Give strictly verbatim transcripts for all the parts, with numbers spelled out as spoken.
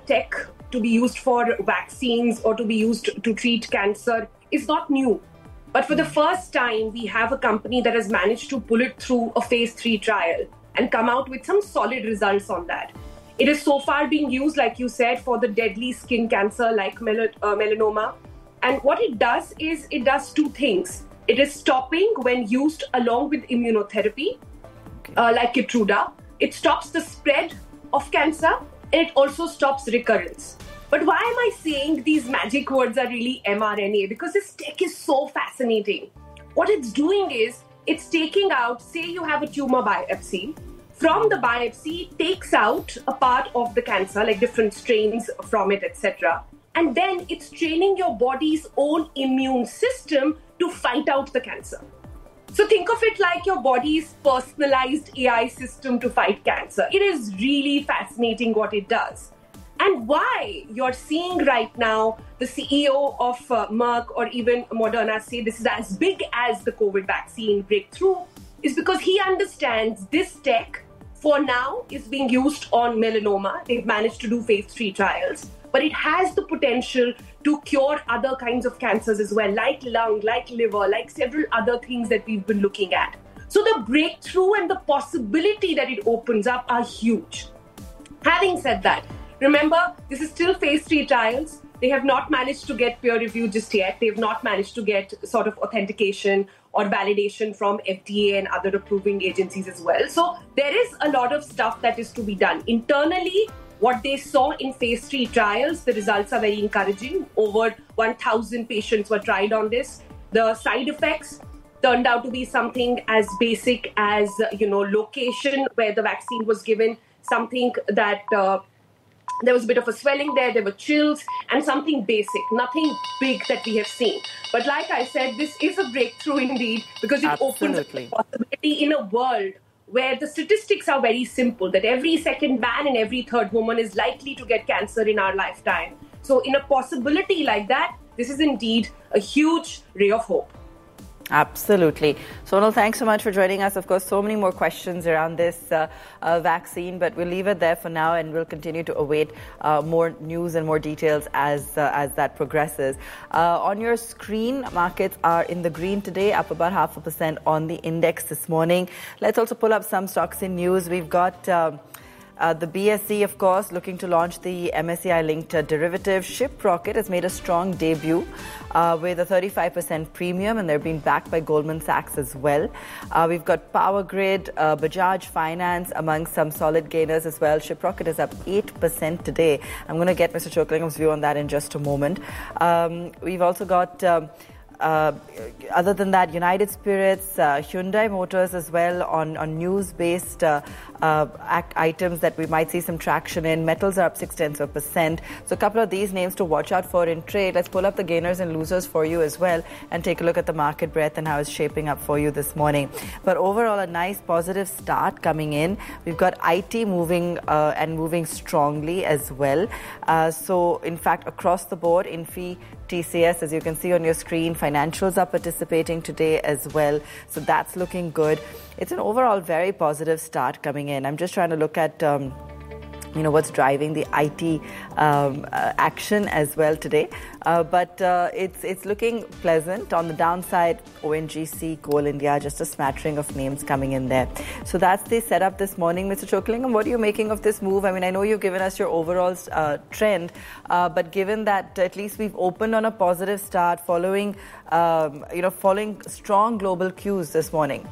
tech to be used for vaccines or to be used to treat cancer is not new. But for the first time, we have a company that has managed to pull it through a phase three trial and come out with some solid results on that. It is so far being used, like you said, for the deadly skin cancer like mel- uh, melanoma. And what it does is it does two things. It is stopping when used along with immunotherapy, okay. uh, like Keytruda. It stops the spread of cancer and it also stops recurrence. But why am I saying these magic words are really mRNA? Because this tech is so fascinating. What it's doing is it's taking out, say you have a tumor biopsy. From the biopsy, it takes out a part of the cancer, like different strains from it, et cetera. And then it's training your body's own immune system to fight out the cancer. So think of it like your body's personalized A I system to fight cancer. It is really fascinating what it does. And why you're seeing right now the C E O of uh, Merck or even Moderna say this is as big as the COVID vaccine breakthrough is because he understands this tech for now is being used on melanoma. They've managed to do phase three trials, but it has the potential to cure other kinds of cancers as well, like lung, like liver, like several other things that we've been looking at. So the breakthrough and the possibility that it opens up are huge. Having said that, remember, this is still phase three trials. They have not managed to get peer review just yet. They've not managed to get sort of authentication or validation from F D A and other approving agencies as well. So there is a lot of stuff that is to be done. Internally, what they saw in phase three trials, the results are very encouraging. Over one thousand patients were tried on this. The side effects turned out to be something as basic as, you know, location where the vaccine was given, something that uh, there was a bit of a swelling there, there were chills, and something basic, nothing big that we have seen. But like I said, this is a breakthrough indeed because it Absolutely. opens a possibility in a world where the statistics are very simple, that every second man and every third woman is likely to get cancer in our lifetime. So in a possibility like that, this is indeed a huge ray of hope. Absolutely. Sonal, thanks so much for joining us. Of course, so many more questions around this uh, uh, vaccine, but we'll leave it there for now and we'll continue to await uh, more news and more details as uh, as that progresses. Uh, on your screen, markets are in the green today, up about half a percent on the index this morning. Let's also pull up some stocks in news. We've got Um, Uh, the B S E, of course, looking to launch the M S C I-linked uh, derivative. Shiprocket has made a strong debut uh, with a thirty-five percent premium, and they're being backed by Goldman Sachs as well. Uh, we've got Power Grid, uh, Bajaj Finance among some solid gainers as well. Shiprocket is up eight percent today. I'm going to get Mister Chokalingham's view on that in just a moment. Um, we've also got... Um, Uh, other than that, United Spirits, uh, Hyundai Motors as well on, on news-based uh, uh, act items that we might see some traction in. Metals are up six tenths of a percent. So a couple of these names to watch out for in trade. Let's pull up the gainers and losers for you as well and take a look at the market breadth and how it's shaping up for you this morning. But overall, a nice positive start coming in. We've got I T moving uh, and moving strongly as well. Uh, so in fact, across the board, Infi, T C S, as you can see on your screen, financials are participating today as well. So that's looking good. It's an overall very positive start coming in. I'm just trying to look at, um, you know, what's driving the I T um, uh, action as well today. Uh, but uh, it's it's looking pleasant. On the downside, O N G C, Coal India, just a smattering of names coming in there. So that's the setup this morning. Mister Chokalingham, what are you making of this move? I mean, I know you've given us your overall uh, trend, uh, but given that at least we've opened on a positive start following, um, you know, following strong global cues this morning.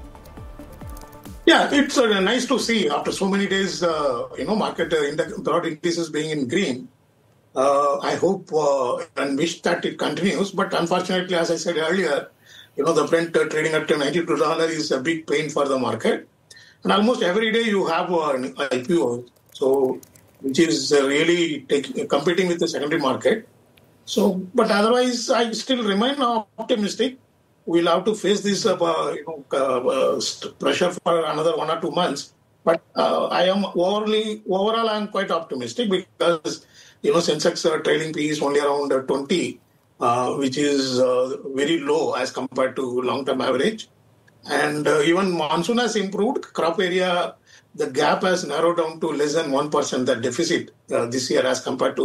Yeah, it's uh, nice to see after so many days, uh, you know, market uh, index, broad indices being in green. Uh, I hope uh, and wish that it continues. But unfortunately, as I said earlier, you know, the Brent uh, trading at ninety-two dollars is a big pain for the market. And almost every day you have an I P O, so which is uh, really taking, competing with the secondary market. So, but otherwise, I still remain optimistic. We'll have to face this uh, you know, uh, pressure for another one or two months. But uh, I am overly, overall, I am quite optimistic because, you know, Sensex uh, trailing P is only around uh, twenty, uh, which is uh, very low as compared to long-term average. And uh, even monsoon has improved. Crop area, the gap has narrowed down to less than one percent, the deficit uh, this year as compared to